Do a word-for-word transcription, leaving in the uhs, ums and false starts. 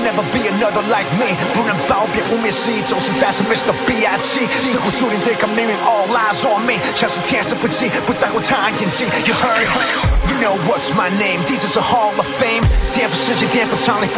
never be another like me 不能褒贬污蔑是一种实在是 Mister B I G 似乎注定对抗命运 All eyes on me 像是天使不羁不在乎他人眼睛 You heard You know what's my name 地址是 Hall of Fame 颠覆世界颠覆常理